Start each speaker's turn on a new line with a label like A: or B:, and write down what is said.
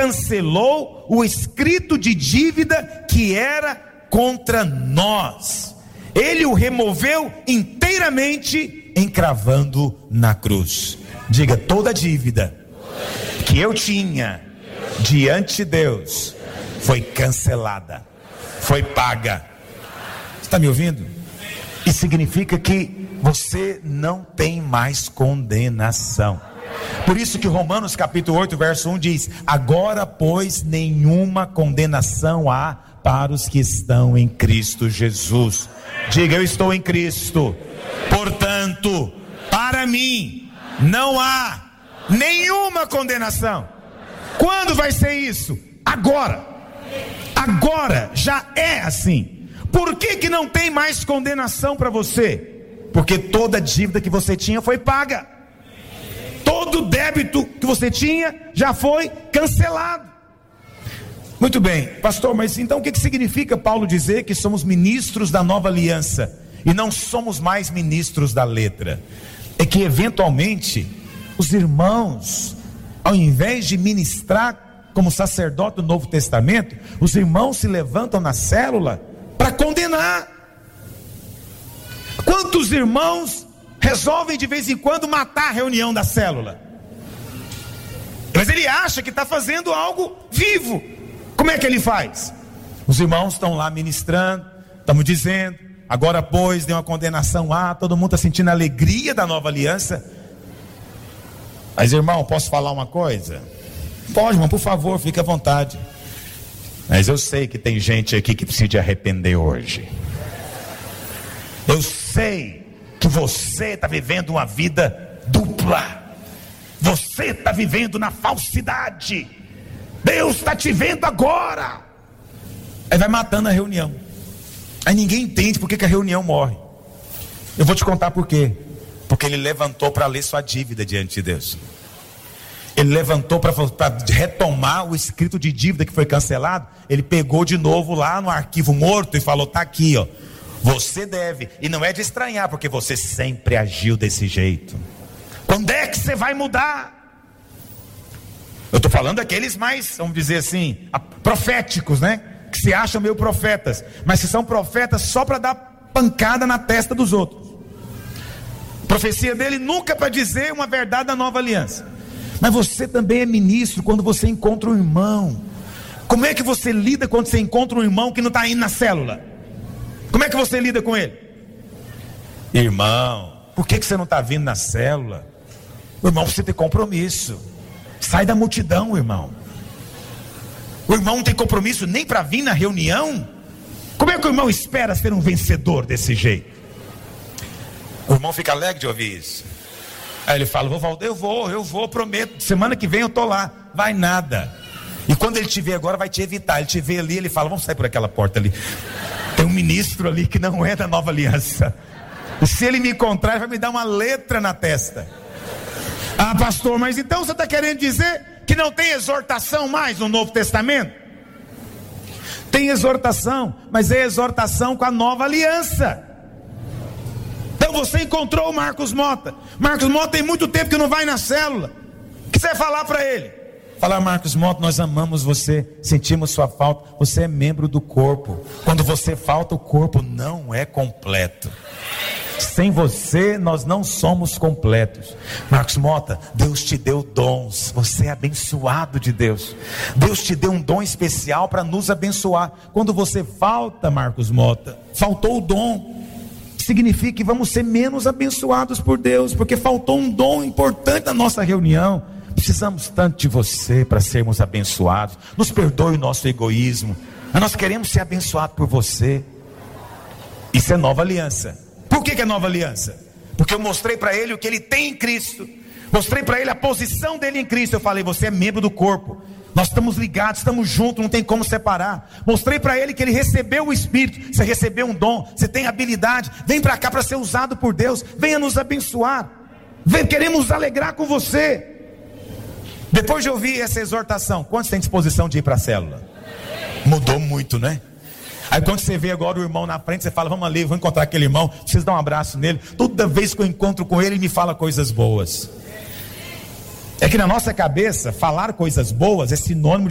A: cancelou o escrito de dívida que era contra nós. Ele o removeu inteiramente, encravando na cruz. Diga: toda dívida que eu tinha diante de Deus foi cancelada, foi paga. Está me ouvindo? Isso significa que você não tem mais condenação. Por isso que Romanos capítulo 8 verso 1 diz: agora pois nenhuma condenação há para os que estão em Cristo Jesus. Diga: eu estou em Cristo, portanto, para mim não há nenhuma condenação. Quando vai ser isso? Agora. Agora já é assim. Por que não tem mais condenação para você? Porque toda dívida que você tinha foi paga. Todo débito que você tinha já foi cancelado. Muito bem, pastor, mas então o que significa Paulo dizer que somos ministros da nova aliança e não somos mais ministros da letra? É que eventualmente os irmãos, ao invés de ministrar como sacerdote do Novo Testamento, os irmãos se levantam na célula para condenar. Quantos irmãos resolvem de vez em quando matar a reunião da célula? Mas ele acha que está fazendo algo vivo. Como é que ele faz? Os irmãos estão lá ministrando, estamos dizendo, agora pois deu uma condenação lá, todo mundo está sentindo a alegria da nova aliança. Mas irmão, posso falar uma coisa? Pode, irmão, por favor, fique à vontade. Mas eu sei que tem gente aqui que precisa de arrepender hoje. Eu sei que você está vivendo uma vida dupla. Você está vivendo na falsidade. Deus está te vendo agora. Aí vai matando a reunião. Aí ninguém entende por que a reunião morre. Eu vou te contar por quê. Porque ele levantou para ler sua dívida diante de Deus. Ele levantou para retomar o escrito de dívida que foi cancelado. Ele pegou de novo lá no arquivo morto e falou: está aqui, ó. Você deve. E não é de estranhar, porque você sempre agiu desse jeito. Quando é que você vai mudar? Eu estou falando daqueles mais, vamos dizer assim, proféticos, né? Que se acham meio profetas, mas que são profetas só para dar pancada na testa dos outros. A profecia dele nunca para dizer uma verdade da nova aliança. Mas você também é ministro quando você encontra um irmão. Como é que você lida quando você encontra um irmão que não está indo na célula? Como é que você lida com ele? Irmão, por que você não está vindo na célula? O irmão precisa ter compromisso. Sai da multidão, irmão. O irmão não tem compromisso nem para vir na reunião. Como é que o irmão espera ser um vencedor desse jeito? O irmão fica alegre de ouvir isso. Aí ele fala: eu vou, prometo, semana que vem eu estou lá. Vai nada. E quando ele te vê agora, vai te evitar. Ele te vê ali, ele fala: vamos sair por aquela porta ali. Tem um ministro ali que não é da nova aliança. E se ele me encontrar, ele vai me dar uma letra na testa. Ah, pastor, mas então você está querendo dizer que não tem exortação mais no Novo Testamento? Tem exortação, mas é exortação com a nova aliança. Então você encontrou o Marcos Mota. Marcos Mota tem muito tempo que não vai na célula. O que você vai falar para ele? Falar: Marcos Mota, nós amamos você, sentimos sua falta, você é membro do corpo. Quando você falta, o corpo não é completo. Sem você nós não somos completos. Marcos Mota, Deus te deu dons, você é abençoado de Deus. Deus te deu um dom especial para nos abençoar. Quando você falta, Marcos Mota, faltou o dom, significa que vamos ser menos abençoados por Deus, porque faltou um dom importante na nossa reunião. Precisamos tanto de você para sermos abençoados. Nos perdoe o nosso egoísmo, mas nós queremos ser abençoados por você. Isso é nova aliança. Por que é nova aliança? Porque eu mostrei para ele o que ele tem em Cristo. Mostrei para ele a posição dele em Cristo. Eu falei: você é membro do corpo. Nós estamos ligados, estamos juntos, não tem como separar. Mostrei para ele que ele recebeu o Espírito. Você recebeu um dom, você tem habilidade. Vem para cá para ser usado por Deus. Venha nos abençoar. Queremos nos alegrar com você. Depois de ouvir essa exortação, quantos têm disposição de ir para a célula? Mudou muito, né? Aí quando você vê agora o irmão na frente, você fala: vamos ali, vou encontrar aquele irmão, preciso dar um abraço nele. Toda vez que eu encontro com ele, ele me fala coisas boas. É que na nossa cabeça, falar coisas boas é sinônimo de